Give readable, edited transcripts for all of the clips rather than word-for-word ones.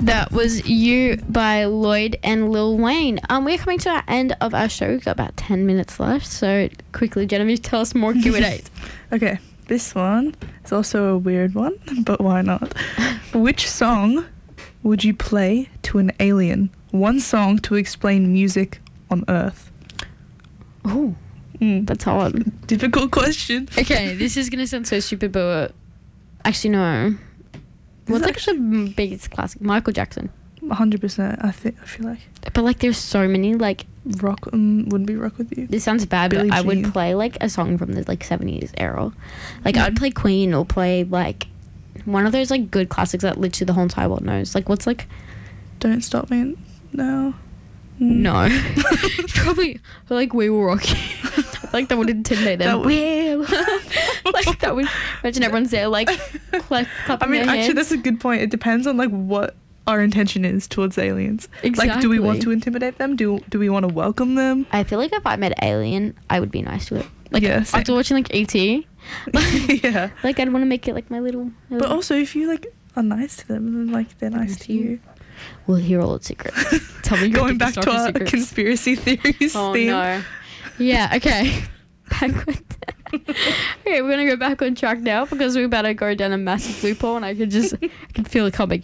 That was You by Lloyd and Lil Wayne. We're coming to our end of our show. We've got about 10 minutes left. So quickly, Genevieve, tell us more Q&As. Okay, this one is also a weird one, but why not? Which song would you play to an alien? One song to explain music on Earth. Oh, that's hard. Difficult question. Okay, this is going to sound so stupid, but actually, no. What's like the biggest classic? Michael Jackson. 100%. I feel like. But like, there's so many like. Rock wouldn't be Rock With You. This sounds bad, Billie but I would Jean. play like a song from the like 70s era. Like I'd play Queen or play like one of those like good classics that literally the whole entire world knows. Like what's like. Don't Stop Me Now. No. Probably like We Will Rock You. Like that would intimidate them. Like that would imagine everyone's there like clapping I mean, their actually, hands. that's a good point. It depends on like what our intention is towards aliens. Exactly. Like, do we want to intimidate them? Do we want to welcome them? I feel like if I met alien, I would be nice to it. Like Yeah, same. after watching like E.T. Yeah. Like I'd want to make it like my little. But also, if you like are nice to them, then like they're nice to you. We'll hear all its secrets. Tell me your Going back deepest, to our darkest secrets. conspiracy theories Oh theme. no. Yeah. Okay. Back on. Okay, we're gonna go back on track now because we're about to go down a massive loophole, and I can feel it coming.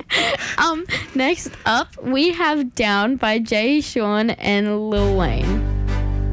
Next up we have Down by Jay Sean and Lil Wayne.